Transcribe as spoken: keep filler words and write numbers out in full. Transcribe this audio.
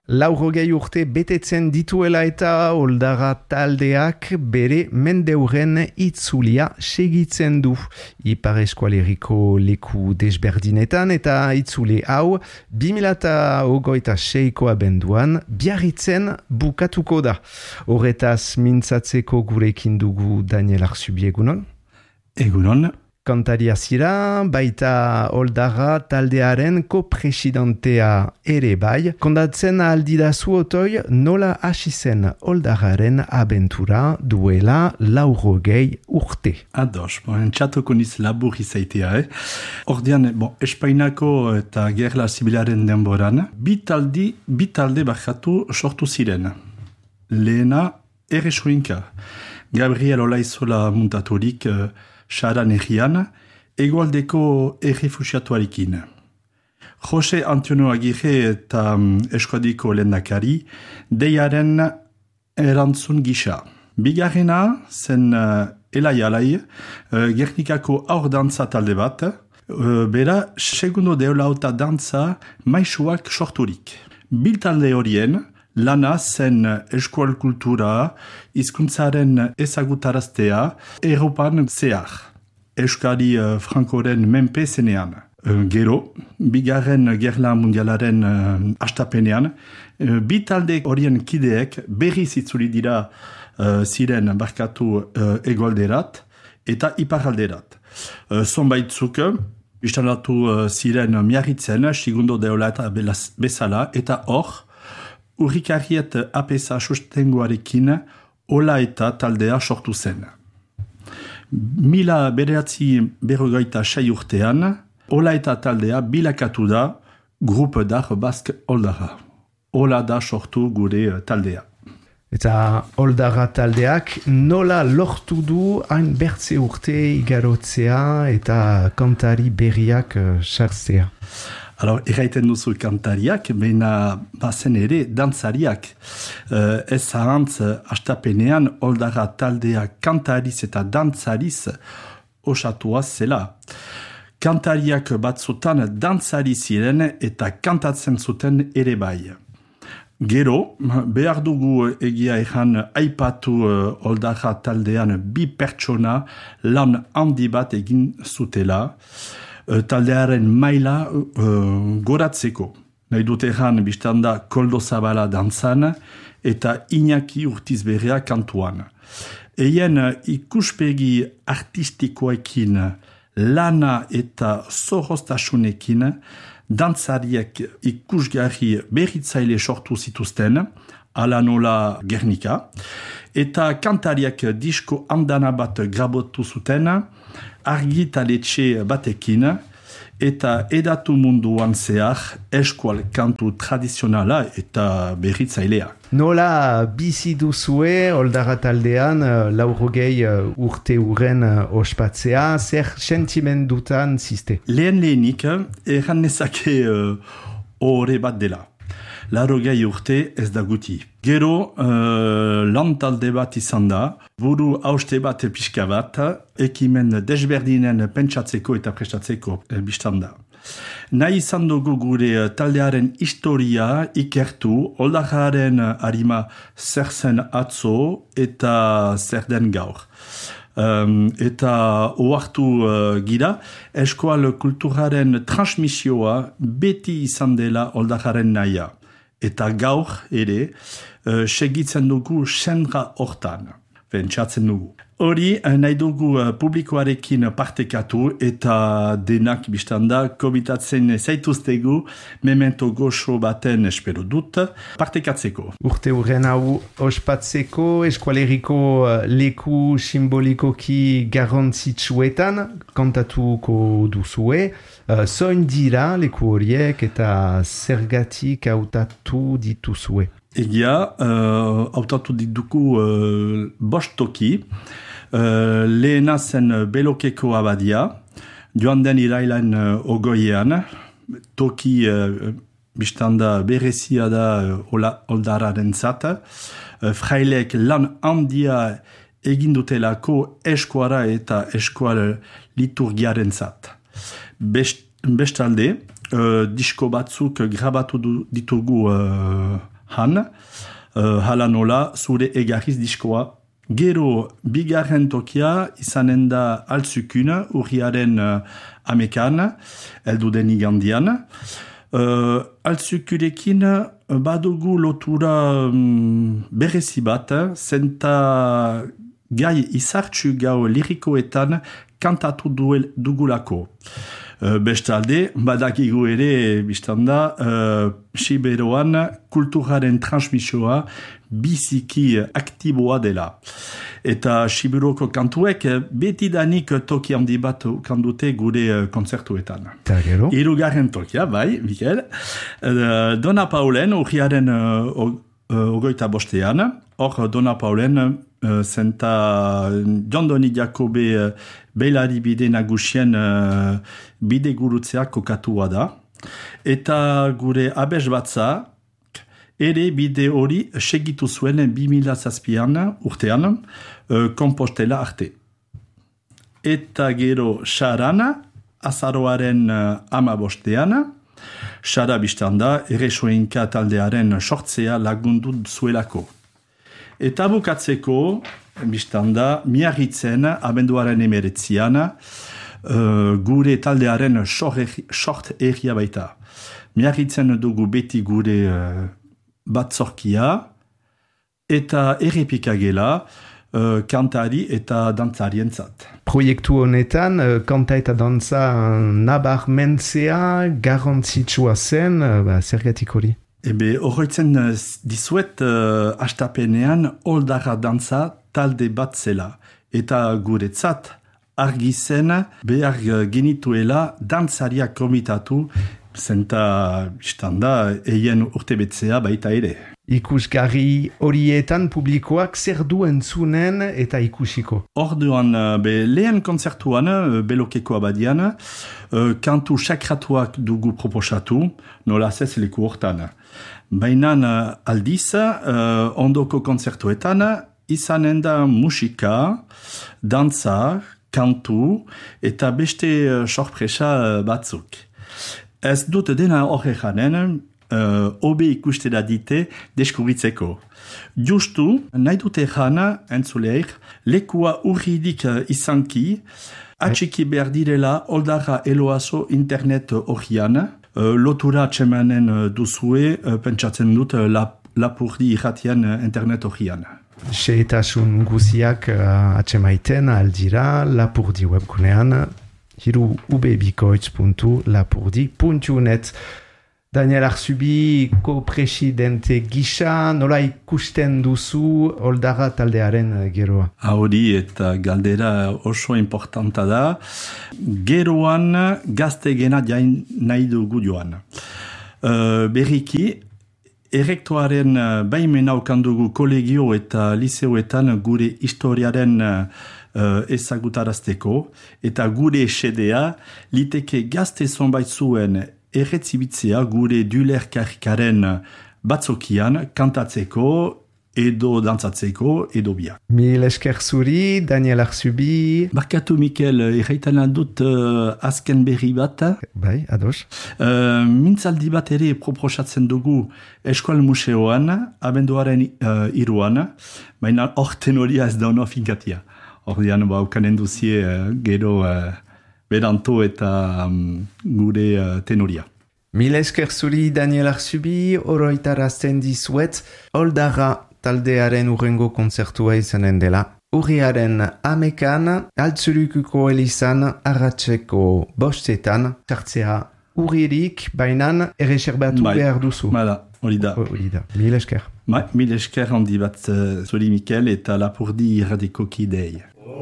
Laurogei urte betetzen dituela eta Oldarra taldeak bere mendeuren itzulia segitzen du. Ipar eskualeriko leku desberdinetan eta itzuli hau bi mila hogeita seiko abenduan Biarritzen bukatuko da. Horretaz mintzatzeko gurekin dugu Daniel Arzubi, egunon? Egunon. Kantaria zira, baita Oldarra taldearen ko-presidentea ere bai. Kondatzen aldidazu otoi nola hasi zen Oldarraren abentura duela laurogei urte. Ados, bon, txatuko niz labur izaitea, eh? Ordean, bon, Espainako eta Gerla Zibilaren denboran, bi taldi, bi talde bakatu sortu ziren. Lehena, Erresuinka. Gabriel Olaizola muntaturik, Saran egian, egoaldeko errefusiatuarekin. Jose Antonio Agirre eta eskuadiko lehendakari, deiaren erantzun gisa. Bigarrena zen uh, elai alai, uh, Gernikako aur dantza talde bat, uh, bera segundo deolauta dantza maisuak sorturik. Biltalde horien, lana zen eskual kultura, hizkuntzaren ezagutaraztea, Europan zehar. Euskari uh, frankoren menpe zenean. Uh, gero, bigarren gerla mundialaren uh, astapenean, uh, bi talde horien kideek berriz itzuli dira uh, ziren barkatu uh, egoalderat eta iparalderat. Uh, Zonbaitzuk, biztanatu uh, ziren Miarritzen, segundo deola eta bezala, eta hor, Urrikarriet apesa sustengoarekin Ola eta taldea sortu zen. Mila bederatzi berrogeita sei urtean, Ola eta taldea bilakatu da Grup d'Art Basque Oldarra. Ola da sortu gure taldea. Eta Oldarra taldeak nola lortu du hain bertze urte igarotzea eta kantari berriak sartzea? Alors, erraiten duzu kantariak, baina bazen ere dantzariak. Uh, ez zahantz, astapenean, Oldarra taldea kantariz eta dantzariz osatua zela. Kantariak batzutan dantzari ziren eta kantatzen zuten ere bai. Gero, behar dugu egia ejan aipatu uh, Oldarra taldean bi pertsona lan handi bat egin zutela, taldearen maila uh, goratzeko. Nahi dut egan biztanda Koldo Zabala dantzan eta Iñaki Urtizberria kantuan. Eien ikuspegi artistikoekin, lana eta zorrostasunekin, dantzariek ikusgarri berritzaile sortu zituzten, ala nola Gernika, eta kantariak disko andana bat grabotu zuten, argitaletxe batekin, eta edatu munduan zehar eskual kantu tradizionala eta berritzailea. Nola bizi duzue Oldarra taldean laurogei urte uren ospatzea, zer sentimendutan ziste? Lehen lehenik, erran nezake horre uh, bat dela. Laurogei urte ez da guti. Gero, uh, lan talde bat izan da, buru hauste bat pixka bat, ekimen desberdinen pentsatzeko eta prestatzeko e, biztanda. Nahi izan dugu gure taldearen historia ikertu, Oldarraren harima zer zen atzo eta zer den gaur. Um, eta ohartu uh, gira, eskual kulturaren transmisioa beti izan dela Oldarraren nahia. Eta gaur ere, uh, segitzen dugu sendra hortan, pentsatzen dugu. Hori, nahi dugu uh, publikoarekin partekatu eta denak biztanda komitatzen zaituztegu memento goxo baten espero dut partekatzeko. Urte hurren hau ospatzeko eskualeriko leku simbolikoki garrantzitsuetan kantatuko duzue. Uh, Zoin dira leku horiek eta zergatik hautatu dituzue? Egia, uh, hautatu dituku uh, bost toki. Uh, lehena zen Belokeko abadia, joan den irailan uh, ogoiean, toki uh, biztanda berezia da uh, Oldarraren zat, uh, frailek lan handia egin dutelako eskuara eta eskual liturgiaren zat. Best, bestalde, uh, disko batzuk grabatu du, ditugu uh, han, uh, hala nola zure egarriz diskoa. Gero, bigarren tokia izanen da altzukun, urriaren uh, amekan, eldu den igandian. Uh, altzukurekin badugu lotura um, berezi bat, zenta gai izartxu gau lirikoetan kantatu duel, dugulako. Uh, bestalde, badakigu ere, biztanda, uh, Siberoan kulturaren transmisioa biziki aktiboa dela. Eta Siberoko kantuek betidanik toki handi bat kandute gure kontzertuetan. Eta gero? Hirugarren tokia, bai, Mikel. Uh, Dona Paulen, urriaren uh, ogoita bostean, hor Dona Paulen uh, zenta Jondoni Jakobe uh, Beilari bide nagusien uh, bide gurutzea kokatua da. Eta gure abes batza, ere bide hori segitu zuen bi mila zazpian urtean, uh, Kompostela arte. Eta gero Sarana, azaroaren uh, amabostean, Sara biztanda, Erresoenka taldearen sortzea lagundu zuelako. Eta bukatzeko, biztanda, Miarritzen, abenduaren emeretzian, uh, gure taldearen sort erria baita. Miarritzen dugu beti gure uh, batzorkia, eta errepika gela, uh, kantari eta dantzarientzat. Proiektu honetan, uh, kanta eta dantza nabarmentzea garrantzitsua zen, uh, ba, zergatik hori? Ebe, horretzen dizuet uh, astapenean oldarra dantza talde bat zela. Eta guretzat argi zen behar genituela dantzariak komitatu, zenta istanda eien urtebetzea baita ere. Ikusgarri horietan publikoak zer du entzunen eta ikusiko. Orduan, be, lehen kontzertuan, Belokeko abadian, uh, kantu sakratuak dugu proposatu, nola zez leku hortan. Baina aldiz, uh, ondoko kontzertuetan, izanen da musika, dantza, kantu, eta beste uh, sorpresa batzuk. Ez dut dena horre janen, Uh, obe ikustera dite deskubritzeko. Justu, nahi dute jana, entzuleik, lekua urridik uh, izanki, atxiki behar direla oldarra eloazo internet horian, uh, lotura txemanen uh, duzue, uh, pentsatzen dut uh, lap, lapurdi irratian uh, internet horian. Seetasun guziak uh, atxemaiten aldira lapurdi webgunean, hiru ubebikoitz puntu lapurdi puntu net. Daniel Arzubi, ko-presidente gisa, nola ikusten duzu oldarra taldearen geroa? Hori eta galdera oso importanta da. Geroan gazte gena jain nahi dugu joan. Uh, berriki, errektoaren baimena okandugu kolegio eta liseoetan gure historiaren uh, ezagutarazteko, eta gure esedea liteke gazte zonbait zuen erretzibitzea gure dulerkarikaren batzokian kantatzeko edo dantzatzeko edo biak. Mil esker zuri, Daniel Arzubi. Barkatu, Mikel, erraitana dut uh, azken berri bat. Bai, ados. Uh, mintzaldi bat ere proposatzen dugu Eskual Museoan, abenduaren uh, iruan, baina hor tenoria ez da ono finkatia. Ordean, ba, ukanen duzie uh, gero... Uh, beranto eta um, gure uh, tenoria. Mil esker zuri, Daniel Arzubi, oroitarazten dizuet, oldarra taldearen urrengo kontzertua izanen dela. Urriaren amekan, altzurukuko elizan, arratseko bostetan, sartzea urririk, bainan, erreserbatu bai, behar duzu. Bada, hori da. Hori da, mil esker. Bai, mil esker handi bat uh, zuri Mikel eta lapurdi irradiko kidei.